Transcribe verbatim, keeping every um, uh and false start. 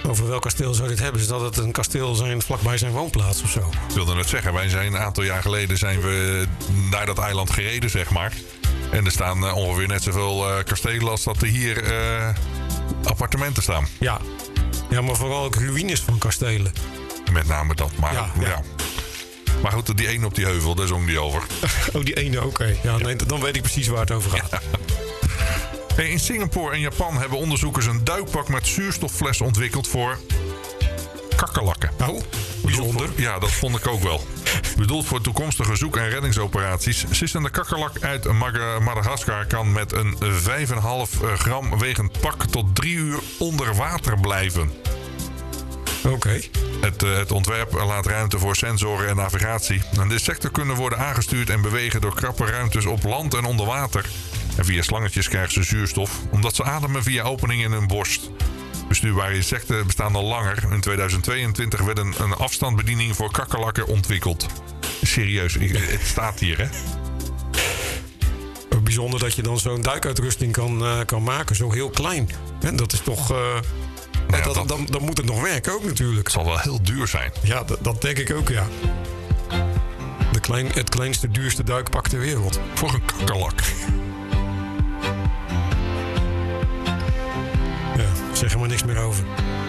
Over welk kasteel zou dit hebben? Is dat het een kasteel zijn vlakbij zijn woonplaats of zo? Ik wilde net zeggen, wij zijn een aantal jaar geleden zijn we naar dat eiland gereden, zeg maar. En er staan uh, ongeveer net zoveel uh, kastelen als dat er hier uh, appartementen staan. Ja. Ja, maar vooral ook ruïnes van kastelen. Met name dat, maar ja. Ja, ja. ja. Maar goed, die ene op die heuvel, daar zong die over. Oh, die ene, oké. Okay. Ja, nee, dan weet ik precies waar het over gaat. Ja. In Singapore en Japan hebben onderzoekers een duikpak met zuurstoffles ontwikkeld voor kakkerlakken. Oh, bijzonder. Voor, ja, dat vond ik ook wel. Bedoeld voor toekomstige zoek- en reddingsoperaties. Sissende kakkerlak uit Madagaskar kan met een vijf komma vijf gram wegend pak tot drie uur onder water blijven. Oké. Okay. Het, uh, het ontwerp laat ruimte voor sensoren en navigatie. En de insecten kunnen worden aangestuurd en bewegen door krappe ruimtes op land en onder water. En via slangetjes krijgen ze zuurstof, omdat ze ademen via openingen in hun borst. Bestuurbare insecten bestaan al langer. In tweeduizend tweeëntwintig werd een, een afstandsbediening voor kakkerlakken ontwikkeld. Serieus, het staat hier, hè? Bijzonder dat je dan zo'n duikuitrusting kan, uh, kan maken, zo heel klein. En dat is toch... Uh... Ja, dat, dat, dan, dan moet het nog werken ook natuurlijk. Het zal wel heel duur zijn. Ja, dat, dat denk ik ook, ja. De klein, het kleinste, duurste duikpak ter wereld. Voor een kakkerlak. Ja, zeg er maar niks meer over.